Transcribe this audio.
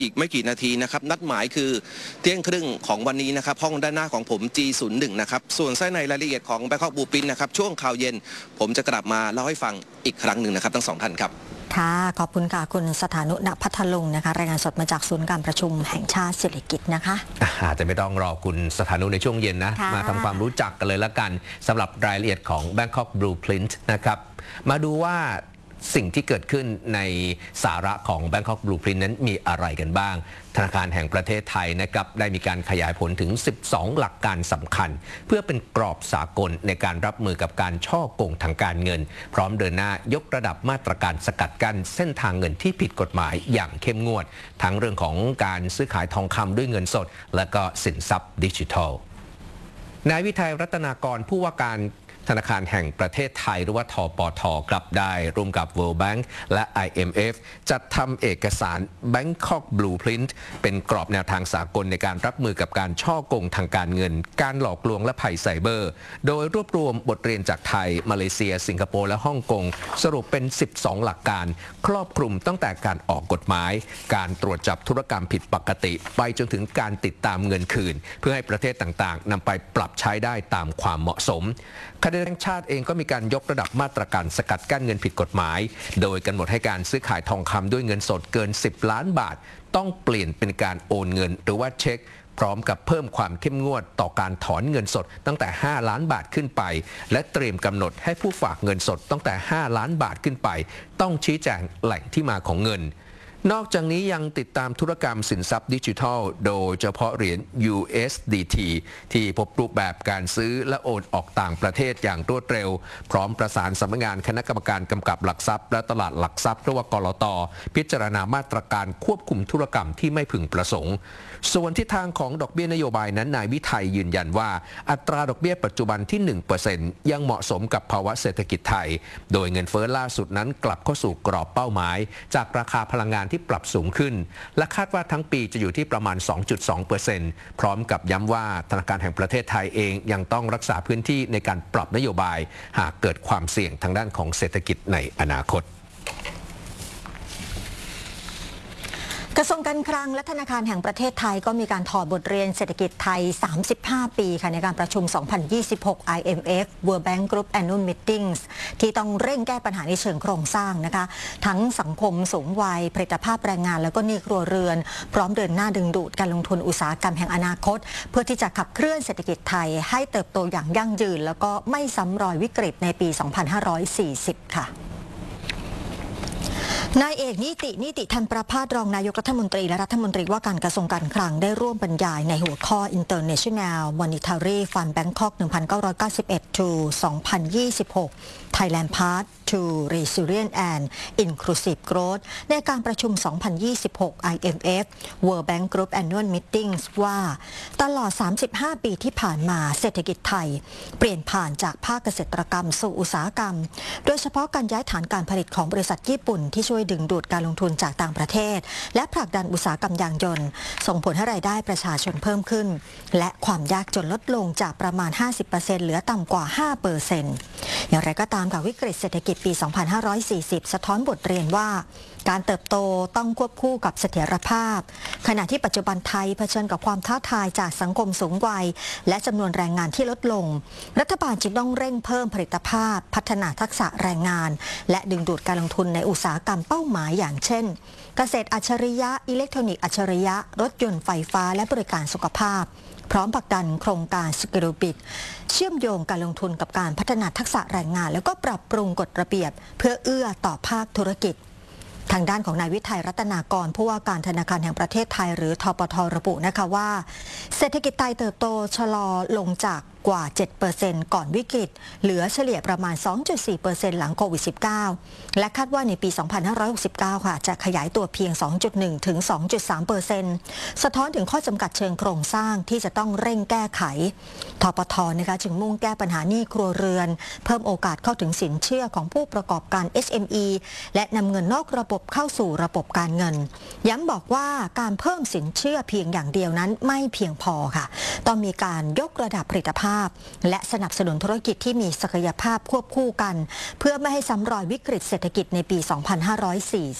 อีกไม่กี่นาทีนะครับนัดหมายคือเที่ยงครึ่งของวันนี้นะครับห้องด้านหน้าของผม G01 นะครับส่วนไส้ในรายละเอียดของ Bangkok Blueprint นะครับช่วงข่าวเย็นผมจะกลับมาเล่าให้ฟังอีกครั้งหนึ่งนะครับทั้งสองท่านครับค่ะขอบคุณค่ะคุณสถานุ ณ พัทลุงนะคะรายงานสดมาจากศูนย์การประชุมแห่งชาติเศรษฐกิจนะคะอาจจะไม่ต้องรอคุณสถานุในช่วงเย็นนะมาทำความรู้จักกันเลยละกันสำหรับรายละเอียดของ Bangkok Blueprint นะครับมาดูว่าสิ่งที่เกิดขึ้นในสาระของ Bangkok Blueprint นั้นมีอะไรกันบ้างธนาคารแห่งประเทศไทยนะครับได้มีการขยายผลถึง 12 หลักการสำคัญเพื่อเป็นกรอบสากลในการรับมือกับการช่อโกงทางการเงินพร้อมเดินหน้ายกระดับมาตรการสกัดกั้นเส้นทางเงินที่ผิดกฎหมายอย่างเข้มงวดทั้งเรื่องของการซื้อขายทองคำด้วยเงินสดและก็สินทรัพย์ดิจิทัลนายวิทัยรัตนากรผู้ว่าการธนาคารแห่งประเทศไทยหรือว่าทปท.กลับได้ร่วมกับ World Bank และ IMF จัดทำเอกสาร Bangkok Blueprint เป็นกรอบแนวทางสากลในการรับมือกับการช่อโกงทางการเงินการหลอกลวงและภัยไซเบอร์โดยรวบรวมบทเรียนจากไทยมาเลเซียสิงคโปร์และฮ่องกงสรุปเป็น 12 หลักการครอบคลุมตั้งแต่การออกกฎหมายการตรวจจับธุรกรรมผิดปกติไปจนถึงการติดตามเงินคืนเพื่อให้ประเทศต่างๆนำไปปรับใช้ได้ตามความเหมาะสมคณะแห่งชาติเองก็มีการยกระดับมาตรการสกัดกั้นเงินผิดกฎหมายโดยกำหนดให้การซื้อขายทองคำด้วยเงินสดเกิน10 ล้านบาทต้องเปลี่ยนเป็นการโอนเงินหรือว่าเช็คพร้อมกับเพิ่มความเข้มงวดต่อการถอนเงินสดตั้งแต่5 ล้านบาทขึ้นไปและเตรียมกำหนดให้ผู้ฝากเงินสดตั้งแต่5 ล้านบาทขึ้นไปต้องชี้แจงแหล่งที่มาของเงินนอกจากนี้ยังติดตามธุรกรรมสินทรัพย์ดิจิทัลโดยเฉพาะเหรียญ USDT ที่พบรูปแบบการซื้อและโอนออกต่างประเทศอย่างรวดเร็วพร้อมประสานสำนักงานคณะกรรมการกำกับหลักทรัพย์และตลาดหลักทรัพย์หรือว่ากลต.พิจารณามาตรการควบคุมธุรกรรมที่ไม่พึงประสงค์ส่วนทิศทางของดอกเบี้ยนโยบายนั้นนายวิทัยยืนยันว่าอัตราดอกเบี้ยปัจจุบันที่ 1% ยังเหมาะสมกับภาวะเศรษฐกิจไทยโดยเงินเฟ้อล่าสุดนั้นกลับเข้าสู่กรอบเป้าหมายจากราคาพลังงานที่ปรับสูงขึ้นและคาดว่าทั้งปีจะอยู่ที่ประมาณ 2.2% พร้อมกับย้ำว่าธนาคารแห่งประเทศไทยเองยังต้องรักษาพื้นที่ในการปรับนโยบายหากเกิดความเสี่ยงทางด้านของเศรษฐกิจในอนาคตกระทรวงการคลังและธนาคารแห่งประเทศไทยก็มีการถอดบทเรียนเศรษฐกิจไทย 35 ปีค่ะในการประชุม 2026 IMF World Bank Group Annual Meetings ที่ต้องเร่งแก้ปัญหาในเชิงโครงสร้างนะคะทั้งสังคมสูงวัยผลิตภาพแรงงานแล้วก็หนี้ครัวเรือนพร้อมเดินหน้าดึงดูดการลงทุนอุตสาหกรรมแห่งอนาคตเพื่อที่จะขับเคลื่อนเศรษฐกิจไทยให้เติบโตอย่างยั่งยืนแล้วก็ไม่ซ้ำรอยวิกฤตในปี 2540 ค่ะนายเอกนิติธรรมประภาสรองนายกรัฐมนตรีและรัฐมนตรีว่าการกระทรวงการคลังได้ร่วมบรรยายในหัวข้อ International Monetary Fund Bangkok 1991 to 2026 Thailand Path to Resilient and Inclusive Growth ในการประชุม 2026 IMF World Bank Group Annual Meetings ว่าตลอด 35 ปีที่ผ่านมาเศรษฐกิจไทยเปลี่ยนผ่านจากภาคเกษตรกรรมสู่อุตสาหกรรมโดยเฉพาะการย้ายฐานการผลิตของบริษัทญี่ปุ่นที่ช่วยดึงดูดการลงทุนจากต่างประเทศและผลักดันอุตสาหกรรมยางยนต์ส่งผลให้รายได้ประชาชนเพิ่มขึ้นและความยากจนลดลงจากประมาณ 50% เหลือต่ำกว่า 5% อย่างไรก็ตามค่ะวิกฤตเศรษฐกิจปี 2540 สะท้อนบทเรียนว่าการเติบโตต้องควบคู่กับเสถียรภาพขณะที่ปัจจุบันไทยเผชิญกับความท้าทายจากสังคมสูงวัยและจำนวนแรงงานที่ลดลงรัฐบาลจึงต้องเร่งเพิ่มผลิตภาพพัฒนาทักษะแรงงานและดึงดูดการลงทุนในอุตสาหกรรมเป้าหมายอย่างเช่นเกษตรอัจฉริยะอิเล็กทรอนิกส์อัจฉริยะรถยนต์ไฟฟ้าและบริการสุขภาพพร้อมผลักดันโครงการสกิลบิตเชื่อมโยงการลงทุนกับการพัฒนาทักษะแรงงานแล้วก็ปรับปรุงกฎระเบียบเพื่อเอื้อต่อภาคธุรกิจทางด้านของนายวิทัยรัตนากรผู้ว่าการธนาคารแห่งประเทศไทยหรือทปท.ระบุนะคะว่าเศรษฐกิจไทยเติบโตชะลอลงจากกว่า 7% ก่อนวิกฤตเหลือเฉลี่ยประมาณ 2.4% หลังโควิด -19 และคาดว่าในปี 2569 ค่ะจะขยายตัวเพียง 2.1 ถึง 2.3% สะท้อนถึงข้อจำกัดเชิงโครงสร้างที่จะต้องเร่งแก้ไขทปท.นะคะจึงมุ่งแก้ปัญหาหนี้ครัวเรือนเพิ่มโอกาสเข้าถึงสินเชื่อของผู้ประกอบการ SME และนำเงินนอกระบบเข้าสู่ระบบการเงินย้ำบอกว่าการเพิ่มสินเชื่อเพียงอย่างเดียวนั้นไม่เพียงพอค่ะต้องมีการยกระดับผลิตภาพและสนับสนุนธุรกิจที่มีศักยภาพควบคู่กันเพื่อไม่ให้ซ้ำรอยวิกฤตเศรษฐกิจในปี 2540